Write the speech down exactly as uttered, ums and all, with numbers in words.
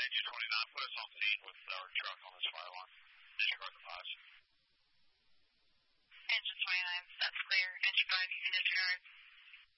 Engine twenty-nine, put us on scene with our truck on this fire line. Disregard the fives. Engine twenty-nine, that's clear. Engine five, you can disregard.